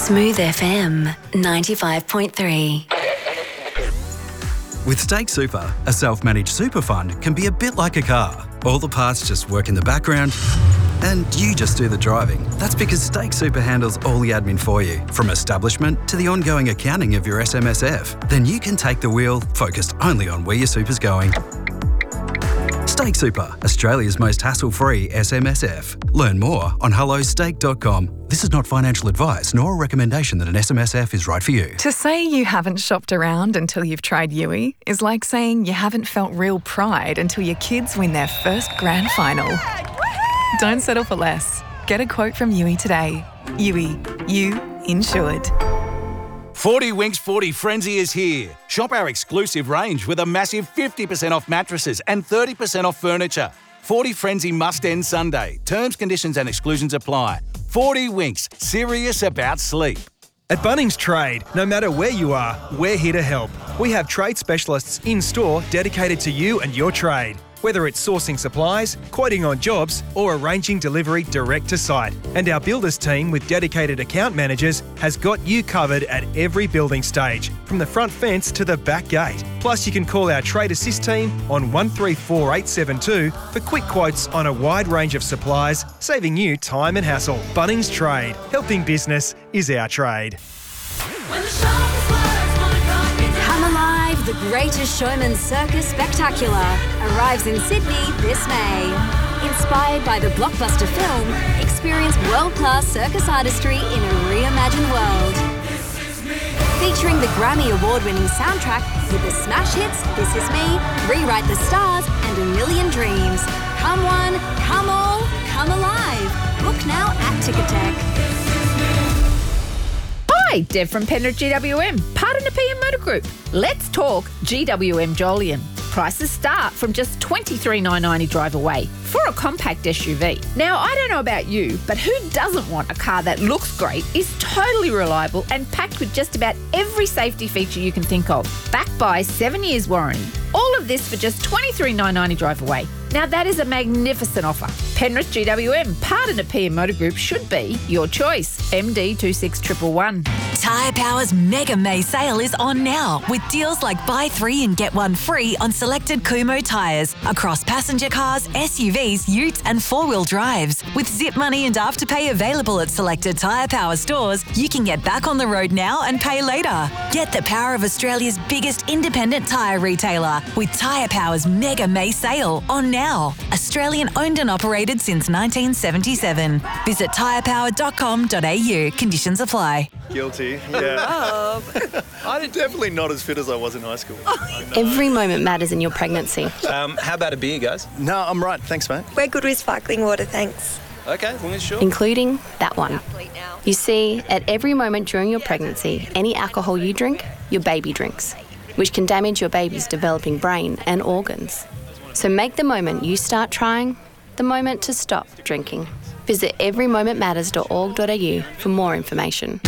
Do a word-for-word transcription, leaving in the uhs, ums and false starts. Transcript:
Smooth F M ninety-five point three. With Stake Super, a self-managed super fund can be a bit like a car. All the parts just work in the background and you just do the driving. That's because Stake Super handles all the admin for you, from establishment to the ongoing accounting of your S M S F. Then you can take the wheel, focused only on where your super's going. Stake Super, Australia's most hassle-free S M S F. Learn more on hello stake dot com. This is not financial advice nor a recommendation that an S M S F is right for you. To say you haven't shopped around until you've tried Yui is like saying you haven't felt real pride until your kids win their first grand final. Don't settle for less. Get a quote from Yui today. Yui, you insured. forty Winks forty Frenzy is here. Shop our exclusive range with a massive fifty percent off mattresses and thirty percent off furniture. forty Frenzy must end Sunday. Terms, conditions and exclusions apply. forty Winks, serious about sleep. At Bunnings Trade, no matter where you are, we're here to help. We have trade specialists in-store dedicated to you and your trade. Whether it's sourcing supplies, quoting on jobs, or arranging delivery direct to site. And our builders team with dedicated account managers has got you covered at every building stage, from the front fence to the back gate. Plus, you can call our Trade Assist team on one three four eight seven two for quick quotes on a wide range of supplies, saving you time and hassle. Bunnings Trade. Helping business is our trade. Come alive, the Greatest Showman Circus Spectacular arrives in Sydney this May. Inspired by the blockbuster film, experience world-class circus artistry in a reimagined world. Featuring the Grammy Award-winning soundtrack with the smash hits This Is Me, Rewrite the Stars and A Million Dreams. Come one, come all, come alive. Book now at Ticketek. Hi, Deb from Penrith G W M, part of Nepean Motor Group. Let's talk G W M Jolyon. Prices start from just twenty-three thousand nine hundred ninety drive away for a compact S U V. Now, I don't know about you, but who doesn't want a car that looks great, is totally reliable and packed with just about every safety feature you can think of, backed by seven years warranty. All of this for just twenty-three thousand nine hundred ninety drive away. Now, that is a magnificent offer. Penrith G W M, part of Nepean Motor Group, should be your choice. M D two six one one one. Tyre Power's Mega May sale is on now with deals like buy three and get one free on selected Kumho tyres across passenger cars, S U Vs, utes and four-wheel drives. With zip money and afterpay available at selected Tyre Power stores, you can get back on the road now and pay later. Get the power of Australia's biggest independent tyre retailer with Tyre Power's Mega May sale on now. Australian owned and operated since nineteen seventy-seven. Visit tyre power dot com dot a u. Conditions apply. Guilty, yeah. I'm definitely not as fit as I was in high school. Every moment matters in your pregnancy. Um, how about a beer, guys? No, I'm right. Thanks, mate. We're good with sparkling water, thanks. Okay, as long as sure. Including that one. You see, at every moment during your pregnancy, any alcohol you drink, your baby drinks, which can damage your baby's developing brain and organs. So make the moment you start trying the moment to stop drinking. Visit every moment matters dot org dot a u for more information.